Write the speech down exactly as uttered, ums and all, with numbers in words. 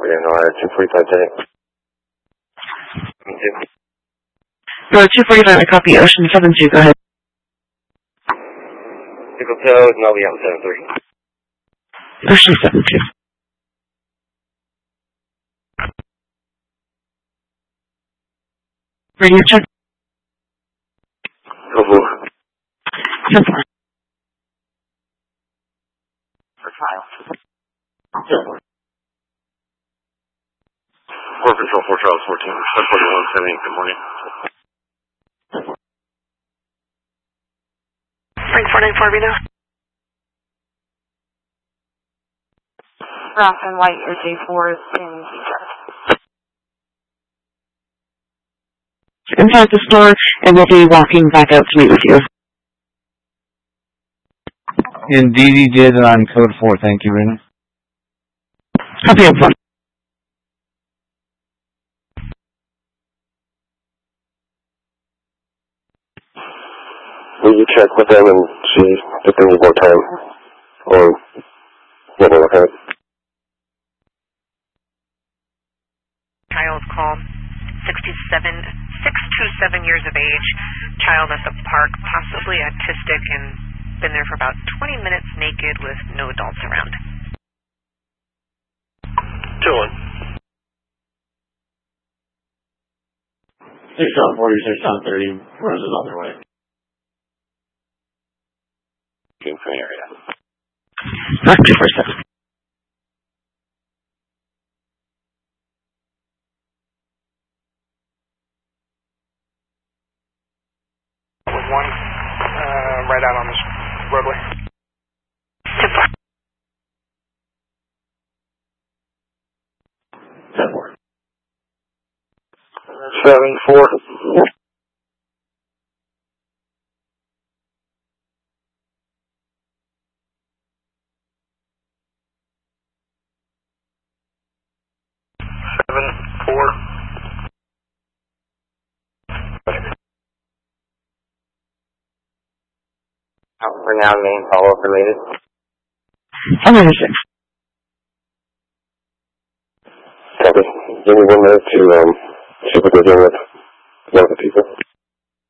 We're going to know two forty-five today. Me too. No, two forty-five, I copy Ocean seven two, go ahead. Pickle Toad, and I'll be out at seven thirty. Ocean seven two. Radio check. Over. ten four. For trial. Four Control, four Trials, fourteen. ten forty-one, seventy, good morning. Frank four nine four, Reno. Ross and White, your J four is in Detroit. Inside the store, and we'll be walking back out to meet with you. And D D did on code four, thank you, Rena. Copy of one. Will you check with them and see if they need more time? Or what will happen? Child call, sixty-seven, six to seven years of age. Child at the park, possibly autistic, and been there for about twenty minutes naked with no adults around. Two one. six on forty, six on thirty, runs another way. From the area. Not two four seven. One, uh, right out on this roadway. ten four. Seven four. Seven four. For now, main follow-up related. eleven six. Copy. Give me one minute to um, see what they're doing with one of the people.